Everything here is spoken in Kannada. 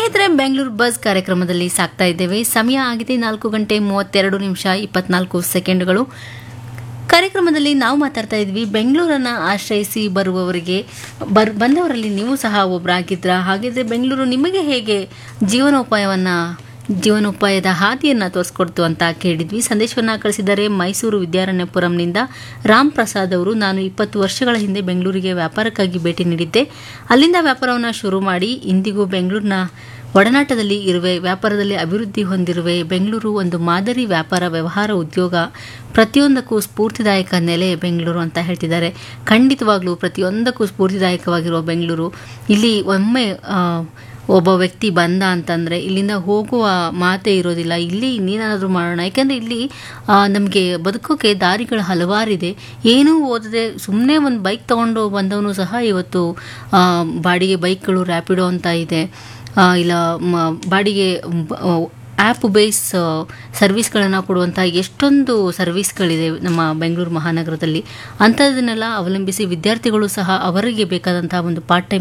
ಸ್ನೇಹಿತರೆ, ಬೆಂಗಳೂರು ಬಸ್ ಕಾರ್ಯಕ್ರಮದಲ್ಲಿ ಸಾಕ್ತಾ ಇದ್ದೇವೆ. ಸಮಯ ಆಗಿದೆ 4:32 ಕಾರ್ಯಕ್ರಮದಲ್ಲಿ ನಾವು ಮಾತಾಡ್ತಾ ಇದ್ವಿ ಬೆಂಗಳೂರನ್ನು ಆಶ್ರಯಿಸಿ ಬರುವವರಿಗೆ ಬಂದವರಲ್ಲಿ ನೀವು ಸಹ ಒಬ್ಬರಾಗಿದ್ರ? ಹಾಗಿದ್ರೆ ಬೆಂಗಳೂರು ನಿಮಗೆ ಹೇಗೆ ಜೀವನೋಪಾಯದ ಹಾದಿಯನ್ನು ತೋರಿಸ್ಕೊಡ್ತು ಅಂತ ಕೇಳಿದ್ವಿ. ಸಂದೇಶವನ್ನು ಕಳಿಸಿದ್ದಾರೆ ಮೈಸೂರು ವಿದ್ಯಾರಣ್ಯಪುರಂನಿಂದ ರಾಮ್ ಪ್ರಸಾದ್ ಅವರು. ನಾನು 20 ವರ್ಷಗಳ ಹಿಂದೆ ಬೆಂಗಳೂರಿಗೆ ವ್ಯಾಪಾರಕ್ಕಾಗಿ ಭೇಟಿ ನೀಡಿದ್ದೆ. ಅಲ್ಲಿಂದ ವ್ಯಾಪಾರವನ್ನು ಶುರು ಮಾಡಿ ಇಂದಿಗೂ ಬೆಂಗಳೂರಿನ ಒಡನಾಟದಲ್ಲಿ ಇರುವೆ, ವ್ಯಾಪಾರದಲ್ಲಿ ಅಭಿವೃದ್ಧಿ ಹೊಂದಿರುವೆ. ಬೆಂಗಳೂರು ಒಂದು ಮಾದರಿ ವ್ಯಾಪಾರ, ವ್ಯವಹಾರ, ಉದ್ಯೋಗ ಪ್ರತಿಯೊಂದಕ್ಕೂ ಸ್ಫೂರ್ತಿದಾಯಕ ನೆಲೆ ಬೆಂಗಳೂರು ಅಂತ ಹೇಳ್ತಿದ್ದಾರೆ. ಖಂಡಿತವಾಗ್ಲೂ ಪ್ರತಿಯೊಂದಕ್ಕೂ ಸ್ಫೂರ್ತಿದಾಯಕವಾಗಿರುವ ಬೆಂಗಳೂರು. ಇಲ್ಲಿ ಒಮ್ಮೆ ಒಬ್ಬ ವ್ಯಕ್ತಿ ಬಂದ ಅಂತಂದರೆ ಇಲ್ಲಿಂದ ಹೋಗುವ ಮಾತೇ ಇರೋದಿಲ್ಲ. ಇಲ್ಲಿ ಇನ್ನೇನಾದರೂ ಮಾಡೋಣ, ಯಾಕೆಂದರೆ ಇಲ್ಲಿ ನಮಗೆ ಬದುಕೋಕೆ ದಾರಿಗಳು ಹಲವಾರಿದೆ. ಏನೂ ಓದದೆ ಸುಮ್ಮನೆ ಒಂದು ಬೈಕ್ ತೊಗೊಂಡು ಬಂದವನು ಸಹ ಇವತ್ತು ಬಾಡಿಗೆ ಬೈಕ್ಗಳು ರ್ಯಾಪಿಡೋ ಅಂತ ಇದೆ, ಇಲ್ಲ ಬಾಡಿಗೆ ಆ್ಯಪ್ ಬೇಸ್ ಸರ್ವಿಸ್ಗಳನ್ನು ಕೊಡುವಂಥ ಎಷ್ಟೊಂದು ಸರ್ವಿಸ್ಗಳಿದೆ ನಮ್ಮ ಬೆಂಗಳೂರು ಮಹಾನಗರದಲ್ಲಿ. ಅಂಥದ್ದನ್ನೆಲ್ಲ ಅವಲಂಬಿಸಿ ವಿದ್ಯಾರ್ಥಿಗಳು ಸಹ ಅವರಿಗೆ ಬೇಕಾದಂಥ ಒಂದು ಪಾರ್ಟ್ ಟೈಮ್